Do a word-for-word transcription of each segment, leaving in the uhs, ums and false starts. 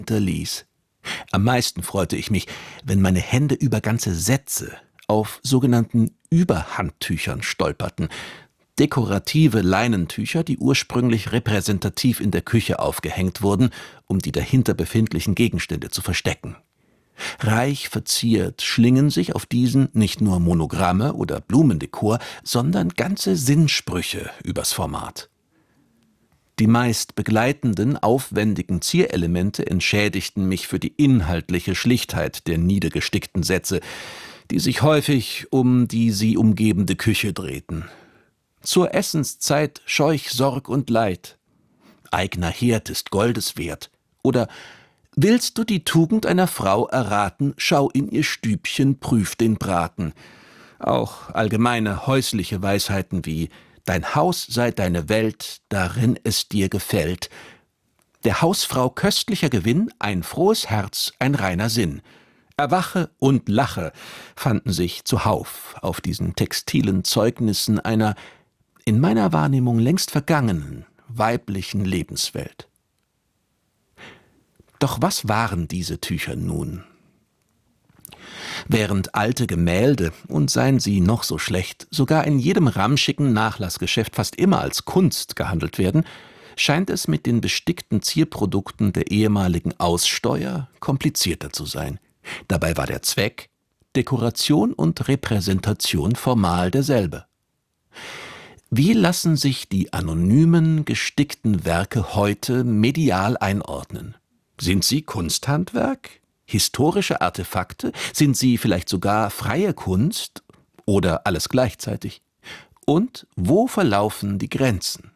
hinterließ. Am meisten freute ich mich, wenn meine Hände über ganze Sätze auf sogenannten Überhandtüchern stolperten, dekorative Leinentücher, die ursprünglich repräsentativ in der Küche aufgehängt wurden, um die dahinter befindlichen Gegenstände zu verstecken. Reich verziert schlingen sich auf diesen nicht nur Monogramme oder Blumendekor, sondern ganze Sinnsprüche übers Format. Die meist begleitenden, aufwendigen Zierelemente entschädigten mich für die inhaltliche Schlichtheit der niedergestickten Sätze, die sich häufig um die sie umgebende Küche drehten. Zur Essenszeit scheuch Sorg und Leid. Eigener Herd ist Goldes wert. Oder willst du die Tugend einer Frau erraten, schau in ihr Stübchen, prüf den Braten. Auch allgemeine häusliche Weisheiten wie Dein Haus sei deine Welt, darin es dir gefällt. Der Hausfrau köstlicher Gewinn, ein frohes Herz, ein reiner Sinn. Erwache und lache fanden sich zuhauf auf diesen textilen Zeugnissen einer in meiner Wahrnehmung längst vergangenen weiblichen Lebenswelt. Doch was waren diese Tücher nun? Während alte Gemälde, und seien sie noch so schlecht, sogar in jedem ramschigen Nachlassgeschäft fast immer als Kunst gehandelt werden, scheint es mit den bestickten Zierprodukten der ehemaligen Aussteuer komplizierter zu sein. Dabei war der Zweck, Dekoration und Repräsentation formal derselbe. Wie lassen sich die anonymen, gestickten Werke heute medial einordnen? Sind sie Kunsthandwerk? Historische Artefakte? Sind sie vielleicht sogar freie Kunst? Oder alles gleichzeitig? Und wo verlaufen die Grenzen?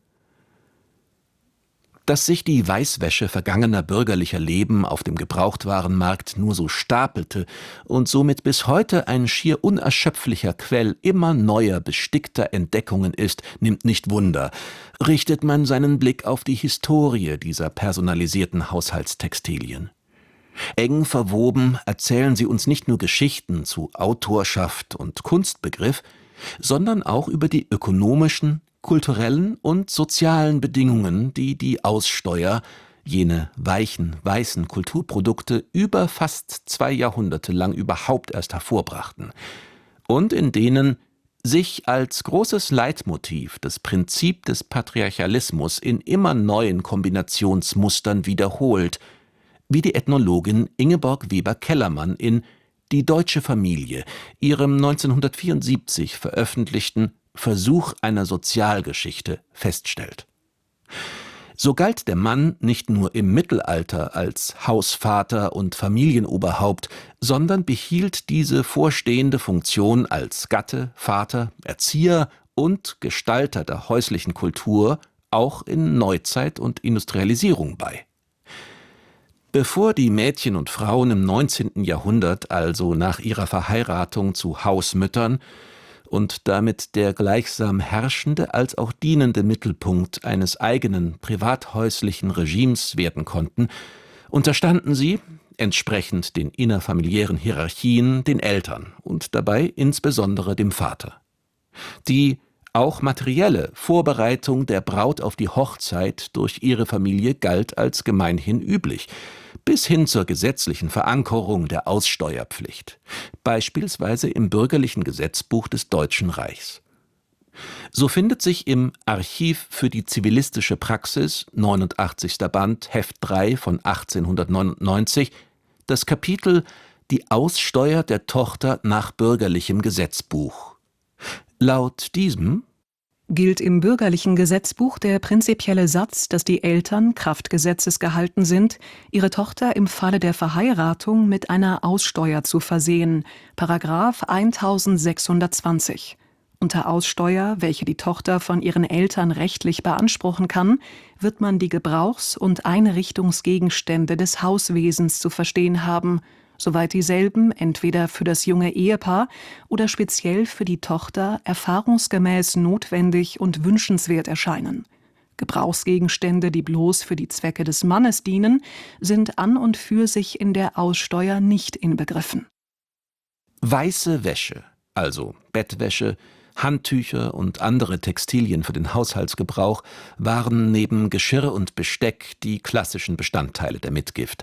Dass sich die Weißwäsche vergangener bürgerlicher Leben auf dem Gebrauchtwarenmarkt nur so stapelte und somit bis heute ein schier unerschöpflicher Quell immer neuer bestickter Entdeckungen ist, nimmt nicht Wunder, richtet man seinen Blick auf die Historie dieser personalisierten Haushaltstextilien. Eng verwoben erzählen sie uns nicht nur Geschichten zu Autorschaft und Kunstbegriff, sondern auch über die ökonomischen, kulturellen und sozialen Bedingungen, die die Aussteuer, jene weichen, weißen Kulturprodukte, über fast zwei Jahrhunderte lang überhaupt erst hervorbrachten und in denen sich als großes Leitmotiv das Prinzip des Patriarchalismus in immer neuen Kombinationsmustern wiederholt, wie die Ethnologin Ingeborg Weber-Kellermann in Die deutsche Familie, ihrem neunzehnhundertvierundsiebzig veröffentlichten Versuch einer Sozialgeschichte, feststellt. So galt der Mann nicht nur im Mittelalter als Hausvater und Familienoberhaupt, sondern behielt diese vorstehende Funktion als Gatte, Vater, Erzieher und Gestalter der häuslichen Kultur auch in Neuzeit und Industrialisierung bei. Bevor die Mädchen und Frauen im neunzehnten Jahrhundert, also nach ihrer Verheiratung zu Hausmüttern und damit der gleichsam herrschende als auch dienende Mittelpunkt eines eigenen privathäuslichen Regimes werden konnten, unterstanden sie, entsprechend den innerfamiliären Hierarchien, den Eltern und dabei insbesondere dem Vater. Die auch materielle Vorbereitung der Braut auf die Hochzeit durch ihre Familie galt als gemeinhin üblich, bis hin zur gesetzlichen Verankerung der Aussteuerpflicht, beispielsweise im bürgerlichen Gesetzbuch des Deutschen Reichs. So findet sich im Archiv für die zivilistische Praxis, neunundachtzigster Band, Heft drei von achtzehnhundertneunundneunzig, das Kapitel Die Aussteuer der Tochter nach bürgerlichem Gesetzbuch. Laut diesem gilt im bürgerlichen Gesetzbuch der prinzipielle Satz, dass die Eltern kraft Gesetzes gehalten sind, ihre Tochter im Falle der Verheiratung mit einer Aussteuer zu versehen, Paragraph eintausendsechshundertzwanzig. Unter Aussteuer, welche die Tochter von ihren Eltern rechtlich beanspruchen kann, wird man die Gebrauchs- und Einrichtungsgegenstände des Hauswesens zu verstehen haben, soweit dieselben entweder für das junge Ehepaar oder speziell für die Tochter erfahrungsgemäß notwendig und wünschenswert erscheinen. Gebrauchsgegenstände, die bloß für die Zwecke des Mannes dienen, sind an und für sich in der Aussteuer nicht inbegriffen. Weiße Wäsche, also Bettwäsche, Handtücher und andere Textilien für den Haushaltsgebrauch waren neben Geschirr und Besteck die klassischen Bestandteile der Mitgift.